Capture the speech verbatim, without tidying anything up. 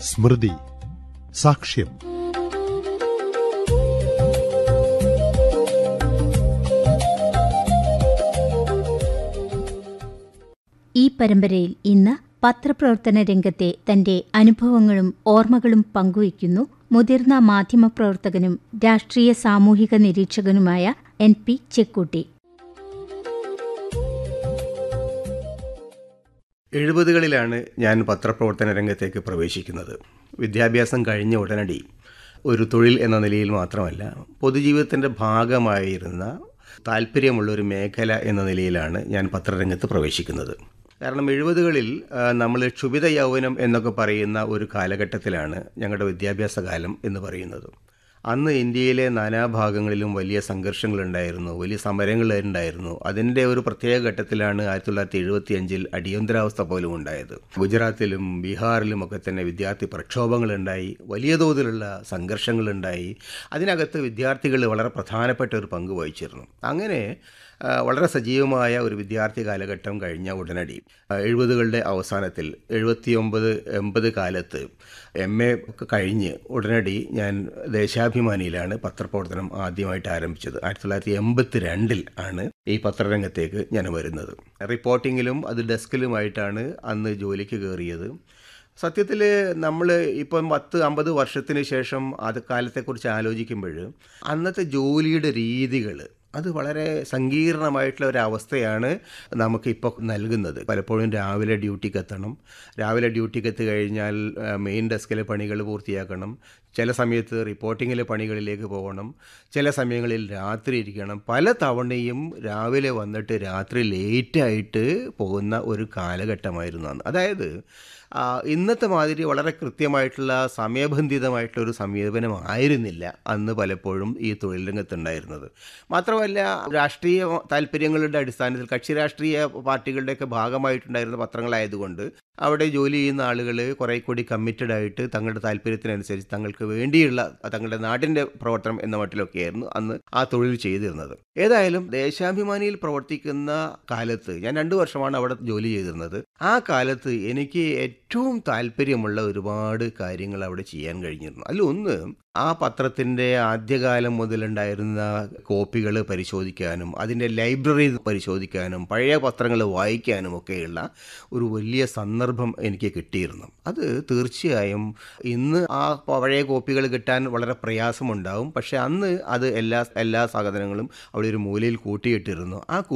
സ്മൃതി, സാക്ഷ്യം. ഈ പരമ്പരയിൽ ഇന്ന് പത്രപ്രവർത്തന രംഗത്തെ തന്റെ അനുഭവങ്ങളും ഓർമ്മകളും പങ്കുവയ്ക്കുന്നു മുതിർന്ന മാധ്യമപ്രവർത്തകനും രാഷ്ട്രീയ സാമൂഹിക നിരീക്ഷകനുമായ എൻ പി ചെക്കൂട്ടി. എഴുപതുകളിലാണ് ഞാൻ പത്രപ്രവർത്തന രംഗത്തേക്ക് പ്രവേശിക്കുന്നത്. വിദ്യാഭ്യാസം കഴിഞ്ഞ ഉടനടി ഒരു തൊഴിൽ എന്ന നിലയിൽ മാത്രമല്ല, പൊതുജീവിതത്തിൻ്റെ ഭാഗമായിരുന്ന താല്പര്യമുള്ളൊരു മേഖല എന്ന നിലയിലാണ് ഞാൻ പത്രരംഗത്ത് പ്രവേശിക്കുന്നത്. കാരണം എഴുപതുകളിൽ നമ്മൾ ക്ഷുഭിത യൗവനം എന്നൊക്കെ പറയുന്ന ഒരു കാലഘട്ടത്തിലാണ് ഞങ്ങളുടെ വിദ്യാഭ്യാസ കാലം എന്ന് പറയുന്നത്. അന്ന് ഇന്ത്യയിലെ നാനാഭാഗങ്ങളിലും വലിയ സംഘർഷങ്ങളുണ്ടായിരുന്നു, വലിയ സമരങ്ങളുണ്ടായിരുന്നു. അതിൻ്റെ ഒരു പ്രത്യേക ഘട്ടത്തിലാണ് ആയിരത്തി തൊള്ളായിരത്തി എഴുപത്തി അഞ്ചിൽ അടിയന്തരാവസ്ഥ പോലും ഉണ്ടായത്. ഗുജറാത്തിലും ബീഹാറിലും ഒക്കെ തന്നെ വിദ്യാർത്ഥി പ്രക്ഷോഭങ്ങളുണ്ടായി, വലിയ തോതിലുള്ള സംഘർഷങ്ങളുണ്ടായി. അതിനകത്ത് വിദ്യാർത്ഥികൾ വളരെ പ്രധാനപ്പെട്ട ഒരു പങ്ക് വഹിച്ചിരുന്നു. അങ്ങനെ വളരെ സജീവമായ ഒരു വിദ്യാർത്ഥി കാലഘട്ടം കഴിഞ്ഞ ഉടനടി എഴുപതുകളുടെ അവസാനത്തിൽ എഴുപത്തിയൊമ്പത് എൺപത് കാലത്ത് എം എ ഒക്കെ കഴിഞ്ഞ് ഉടനടി ഞാൻ ദേശാഭിമാനിയിലാണ് പത്രപ്രവർത്തനം ആദ്യമായിട്ട് ആരംഭിച്ചത്. ആയിരത്തി തൊള്ളായിരത്തി എൺപത്തി രണ്ടിൽ ആണ് ഈ പത്രരംഗത്തേക്ക് ഞാൻ വരുന്നത്. റിപ്പോർട്ടിങ്ങിലും അത് ഡെസ്കിലുമായിട്ടാണ് അന്ന് ജോലിക്ക് കയറിയത്. സത്യത്തിൽ നമ്മൾ ഇപ്പം പത്ത് അമ്പത് വർഷത്തിന് ശേഷം അത് കാലത്തെക്കുറിച്ച് ആലോചിക്കുമ്പോൾ അന്നത്തെ ജോലിയുടെ രീതികൾ അത് വളരെ സങ്കീർണമായിട്ടുള്ള ഒരവസ്ഥയാണ് നമുക്കിപ്പോൾ നൽകുന്നത്. പലപ്പോഴും രാവിലെ ഡ്യൂട്ടിക്ക് എത്തണം, രാവിലെ ഡ്യൂട്ടിക്ക് എത്തി കഴിഞ്ഞാൽ മെയിൻ ഡെസ്കിലെ പണികൾ പൂർത്തിയാക്കണം, ചില സമയത്ത് റിപ്പോർട്ടിങ്ങിലെ പണികളിലേക്ക് പോകണം, ചില സമയങ്ങളിൽ രാത്രി ഇരിക്കണം. പല തവണയും രാവിലെ വന്നിട്ട് രാത്രി ലേറ്റായിട്ട് പോകുന്ന ഒരു കാലഘട്ടമായിരുന്നു അന്ന്. അതായത് ഇന്നത്തെ മാതിരി വളരെ കൃത്യമായിട്ടുള്ള സമയബന്ധിതമായിട്ടുള്ളൊരു സമീപനമായിരുന്നില്ല അന്ന് പലപ്പോഴും ഈ തൊഴിൽ രംഗത്തുണ്ടായിരുന്നത്. മാത്രമല്ല, രാഷ്ട്രീയ താല്പര്യങ്ങളുടെ അടിസ്ഥാനത്തിൽ കക്ഷി രാഷ്ട്രീയ പാർട്ടികളുടെയൊക്കെ ഭാഗമായിട്ടുണ്ടായിരുന്ന പത്രങ്ങളായതുകൊണ്ട് അവിടെ ജോലി ചെയ്യുന്ന ആളുകൾ കുറേ കൂടി കമ്മിറ്റഡ് ആയിട്ട് തങ്ങളുടെ താല്പര്യത്തിനനുസരിച്ച് തങ്ങൾക്ക് വേണ്ടിയുള്ള തങ്ങളുടെ നാടിൻ്റെ പ്രവർത്തനം എന്ന മട്ടിലൊക്കെയായിരുന്നു അന്ന് ആ തൊഴിൽ ചെയ്തിരുന്നത്. ഏതായാലും ദേശാഭിമാനിയിൽ പ്രവർത്തിക്കുന്ന കാലത്ത് ഞാൻ രണ്ടു വർഷമാണ് അവിടെ ജോലി ചെയ്തിരുന്നത്. ആ കാലത്ത് എനിക്ക് ഏറ്റവും താല്പര്യമുള്ള ഒരുപാട് കാര്യങ്ങൾ അവിടെ ചെയ്യാൻ കഴിഞ്ഞിരുന്നു. അതിലൊന്ന്, ആ പത്രത്തിൻ്റെ ആദ്യകാലം മുതലുണ്ടായിരുന്ന കോപ്പികൾ പരിശോധിക്കാനും അതിൻ്റെ ലൈബ്രറി പരിശോധിക്കാനും പഴയ പത്രങ്ങൾ വായിക്കാനും ഒക്കെയുള്ള ഒരു വലിയ സന്ദർഭം എനിക്ക് കിട്ടിയിരുന്നു. അത് തീർച്ചയായും ഇന്ന് ആ പഴയ കോപ്പികൾ കിട്ടാൻ വളരെ പ്രയാസമുണ്ടാവും. പക്ഷേ അന്ന് അത് എല്ലാ എല്ലാ സാധനങ്ങളും അവിടെ ഒരു മൂലയിൽ കൂട്ടിയിട്ടിരുന്നു. ആ